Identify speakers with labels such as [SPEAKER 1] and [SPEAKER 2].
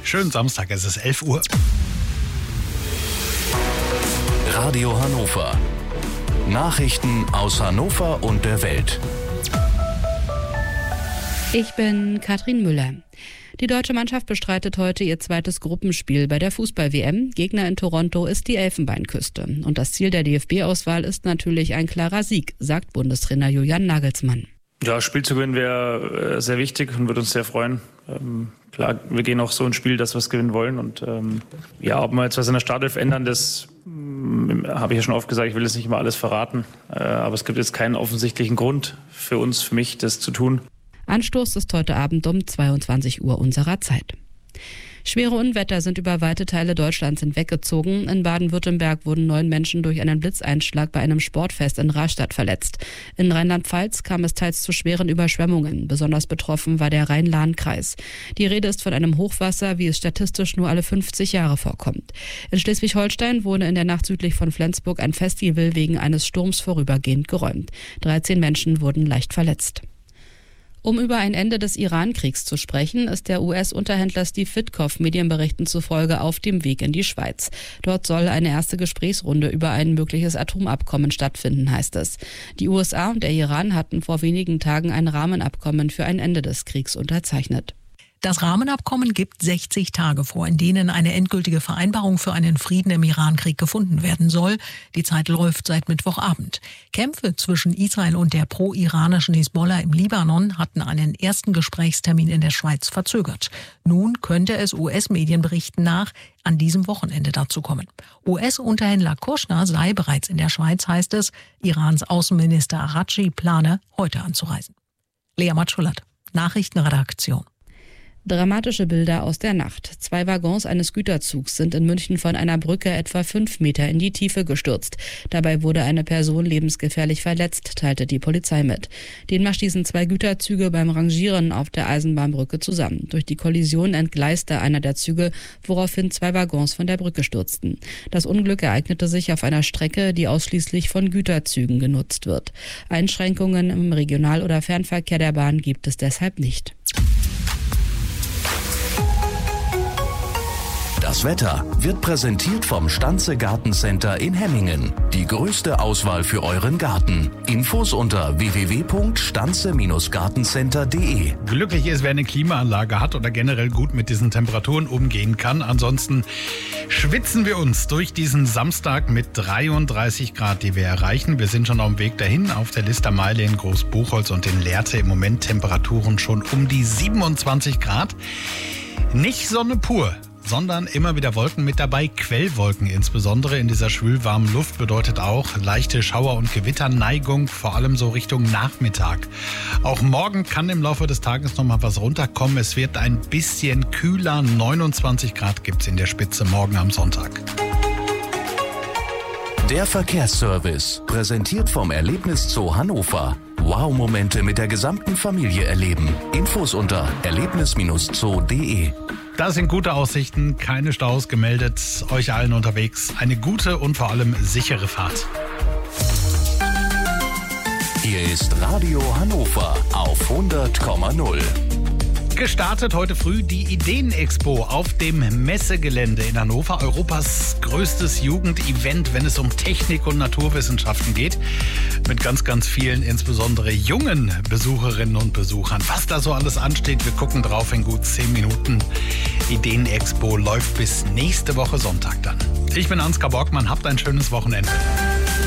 [SPEAKER 1] Schönen Samstag, es ist 11 Uhr.
[SPEAKER 2] Radio Hannover. Nachrichten aus Hannover und der Welt.
[SPEAKER 3] Ich bin Katrin Müller. Die deutsche Mannschaft bestreitet heute ihr zweites Gruppenspiel bei der Fußball-WM. Gegner in Toronto ist die Elfenbeinküste. Und das Ziel der DFB-Auswahl ist natürlich ein klarer Sieg, sagt Bundestrainer Julian Nagelsmann.
[SPEAKER 4] Ja, Spiel zu gewinnen wäre sehr wichtig und würde uns sehr freuen. Klar, wir gehen auch so ins Spiel, dass wir es gewinnen wollen. Und ob wir jetzt was in der Startelf ändern, das habe ich ja schon oft gesagt, ich will jetzt nicht immer alles verraten. Aber es gibt jetzt keinen offensichtlichen Grund für uns, für mich, das zu tun.
[SPEAKER 3] Anstoß ist heute Abend um 22 Uhr unserer Zeit. Schwere Unwetter sind über weite Teile Deutschlands hinweggezogen. In Baden-Württemberg wurden 9 Menschen durch einen Blitzeinschlag bei einem Sportfest in Rastatt verletzt. In Rheinland-Pfalz kam es teils zu schweren Überschwemmungen. Besonders betroffen war der Rhein-Lahn-Kreis. Die Rede ist von einem Hochwasser, wie es statistisch nur alle 50 Jahre vorkommt. In Schleswig-Holstein wurde in der Nacht südlich von Flensburg ein Festival wegen eines Sturms vorübergehend geräumt. 13 Menschen wurden leicht verletzt. Um über ein Ende des Iran-Kriegs zu sprechen, ist der US-Unterhändler Steve Witkoff Medienberichten zufolge auf dem Weg in die Schweiz. Dort soll eine erste Gesprächsrunde über ein mögliches Atomabkommen stattfinden, heißt es. Die USA und der Iran hatten vor wenigen Tagen ein Rahmenabkommen für ein Ende des Kriegs unterzeichnet.
[SPEAKER 5] Das Rahmenabkommen gibt 60 Tage vor, in denen eine endgültige Vereinbarung für einen Frieden im Irankrieg gefunden werden soll. Die Zeit läuft seit Mittwochabend. Kämpfe zwischen Israel und der pro-iranischen Hisbollah im Libanon hatten einen ersten Gesprächstermin in der Schweiz verzögert. Nun könnte es US-Medienberichten nach an diesem Wochenende dazu kommen. US-Unterhändler Kushner sei bereits in der Schweiz, heißt es. Irans Außenminister Araghchi plane, heute anzureisen. Lea Matschulat, Nachrichtenredaktion.
[SPEAKER 3] Dramatische Bilder aus der Nacht. 2 Waggons eines Güterzugs sind in München von einer Brücke etwa 5 Meter in die Tiefe gestürzt. Dabei wurde eine Person lebensgefährlich verletzt, teilte die Polizei mit. Demnach stießen 2 Güterzüge beim Rangieren auf der Eisenbahnbrücke zusammen. Durch die Kollision entgleiste einer der Züge, woraufhin 2 Waggons von der Brücke stürzten. Das Unglück ereignete sich auf einer Strecke, die ausschließlich von Güterzügen genutzt wird. Einschränkungen im Regional- oder Fernverkehr der Bahn gibt es deshalb nicht.
[SPEAKER 2] Das Wetter wird präsentiert vom Stanze Gartencenter in Hemmingen. Die größte Auswahl für euren Garten. Infos unter www.stanze-gartencenter.de.
[SPEAKER 1] Glücklich ist, wer eine Klimaanlage hat oder generell gut mit diesen Temperaturen umgehen kann. Ansonsten schwitzen wir uns durch diesen Samstag mit 33 Grad, die wir erreichen. Wir sind schon auf dem Weg dahin. Auf der Listermeile in Großbuchholz und in Lehrte im Moment Temperaturen schon um die 27 Grad. Nicht Sonne pur, sondern immer wieder Wolken mit dabei, Quellwolken insbesondere in dieser schwülwarmen Luft bedeutet auch leichte Schauer- und Gewitterneigung, vor allem so Richtung Nachmittag. Auch morgen kann im Laufe des Tages noch mal was runterkommen. Es wird ein bisschen kühler, 29 Grad gibt es in der Spitze morgen am Sonntag.
[SPEAKER 2] Der Verkehrsservice, präsentiert vom Erlebniszoo Hannover. Wow-Momente mit der gesamten Familie erleben. Infos unter erlebnis-zoo.de.
[SPEAKER 1] Das sind gute Aussichten, keine Staus gemeldet. Euch allen unterwegs eine gute und vor allem sichere Fahrt.
[SPEAKER 2] Hier ist Radio Hannover auf 100,0.
[SPEAKER 1] Gestartet heute früh die Ideen-Expo auf dem Messegelände in Hannover. Europas größtes Jugendevent, wenn es um Technik und Naturwissenschaften geht. Mit ganz, ganz vielen, insbesondere jungen Besucherinnen und Besuchern. Was da so alles ansteht, wir gucken drauf in gut 10 Minuten. Ideen-Expo läuft bis nächste Woche Sonntag dann. Ich bin Ansgar Borgmann, habt ein schönes Wochenende.